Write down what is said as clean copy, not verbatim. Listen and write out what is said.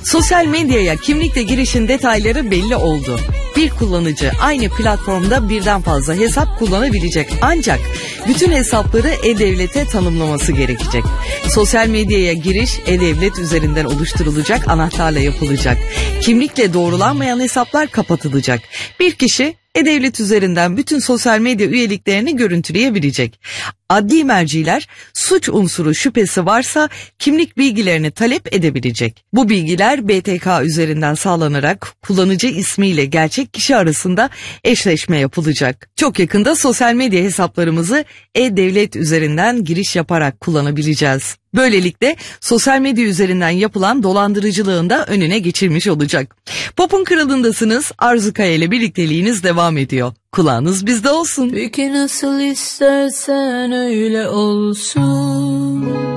Sosyal medyaya kimlikle girişin detayları belli oldu. Bir kullanıcı aynı platformda birden fazla hesap kullanabilecek. Ancak bütün hesapları E-Devlet'e tanımlaması gerekecek. Sosyal medyaya giriş E-Devlet üzerinden oluşturulacak anahtarla yapılacak. Kimlikle doğrulanmayan hesaplar kapatılacak. Bir kişi E-Devlet üzerinden bütün sosyal medya üyeliklerini görüntüleyebilecek. Adli merciler suç unsuru şüphesi varsa kimlik bilgilerini talep edebilecek. Bu bilgiler BTK üzerinden sağlanarak kullanıcı ismiyle gerçek kişi arasında eşleşme yapılacak. Çok yakında sosyal medya hesaplarımızı E-Devlet üzerinden giriş yaparak kullanabileceğiz. Böylelikle sosyal medya üzerinden yapılan dolandırıcılığın da önüne geçilmiş olacak. Pop'un kralındasınız. Arzu Kaya ile birlikteliğiniz devam ediyor. Kulağınız bizde olsun. Peki nasıl istersen öyle olsun.